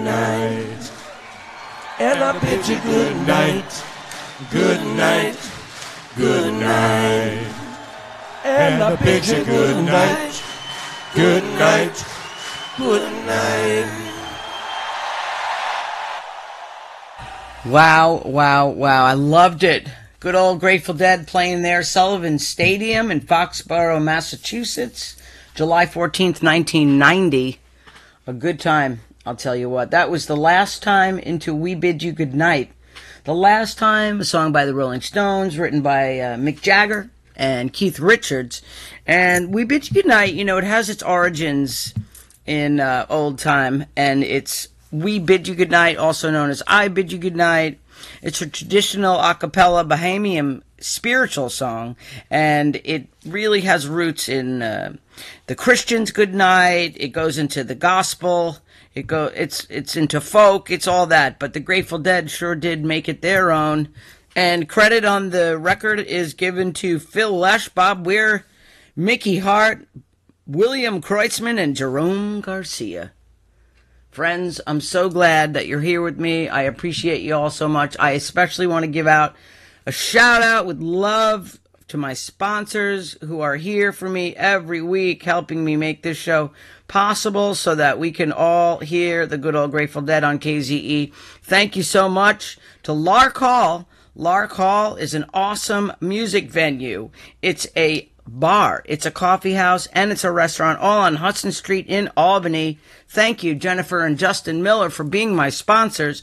night. And I bid you good night. Good night. Good night. And I bid you good night. Good night. Good night. Wow, wow, wow. I loved it. Good old Grateful Dead playing there. Sullivan Stadium in Foxborough, Massachusetts. July 14th, 1990. A good time, I'll tell you what. That was the last time into We Bid You Goodnight. The last time, a song by the Rolling Stones, written by Mick Jagger and Keith Richards. And We Bid You Goodnight, you know, it has its origins in old time. And it's We Bid You Goodnight, also known as I Bid You Goodnight. It's a traditional a cappella Bahamian spiritual song, and it really has roots in the Christians' good night. It goes into the gospel. It's into folk. It's all that. But the Grateful Dead sure did make it their own. And credit on the record is given to Phil Lesh, Bob Weir, Mickey Hart, William Kreutzmann, and Jerome Garcia. Friends, I'm so glad that you're here with me. I appreciate you all so much. I especially want to give out a shout out with love to my sponsors who are here for me every week, helping me make this show possible so that we can all hear the good old Grateful Dead on KZE. Thank you so much to Lark Hall. Lark Hall is an awesome music venue. It's a bar, it's a coffee house, and it's a restaurant, all on Hudson Street in Albany. Thank you, Jennifer and Justin Miller, for being my sponsors.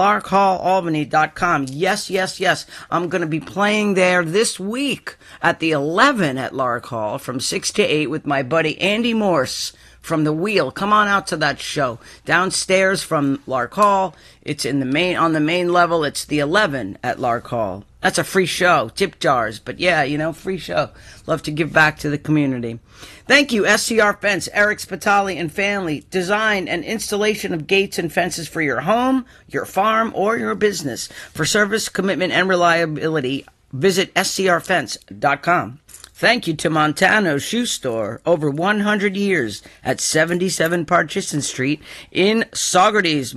LarkHallAlbany.com. Yes, yes, yes. I'm going to be playing there this week at the 11 at Lark Hall from 6 to 8 with my buddy Andy Morse from The Wheel. Come on out to that show. Downstairs from Lark Hall. It's on the main level. It's the 11 at Lark Hall. That's a free show. Tip jars. But yeah, you know, free show. Love to give back to the community. Thank you, SCR Fence, Eric Spitali and family. Design and installation of gates and fences for your home, your farm, or your business. For service, commitment, and reliability, visit scrfence.com. Thank you to Montano Shoe Store, over 100 years at 77 Parchisson Street in Saugerties,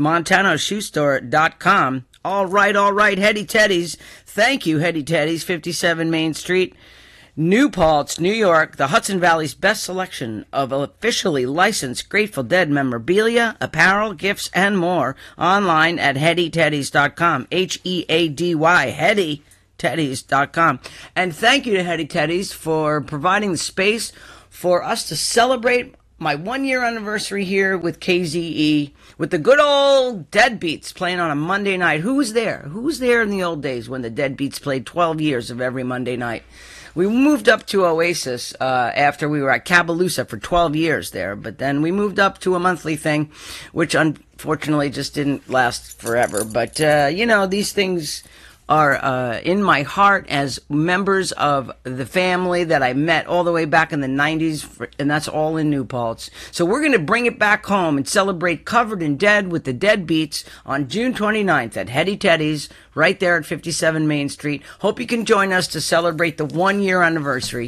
MontanoShoeStore.com. All right, Hetty Teddy's. Thank you, Hetty Teddy's, 57 Main Street, New Paltz, New York, the Hudson Valley's best selection of officially licensed Grateful Dead memorabilia, apparel, gifts, and more. Online at HettyTeddies.com. H-E-A-D-Y, Hetty. Teddies.com. And thank you to Hetty Teddies for providing the space for us to celebrate my 1-year anniversary here with KZE, with the good old Deadbeats playing on a Monday night. Who was there? Who was there in the old days when the Deadbeats played 12 years of every Monday night? We moved up to Oasis after we were at Cabaloosa for 12 years there, but then we moved up to a monthly thing, which unfortunately just didn't last forever. But, you know, these things are in my heart as members of the family that I met all the way back in the 90s, and that's all in New Paltz. So we're going to bring it back home and celebrate Covered in Dead with the Deadbeats on June 29th at Hetty Teddy's, right there at 57 Main Street. Hope you can join us to celebrate the 1-year anniversary.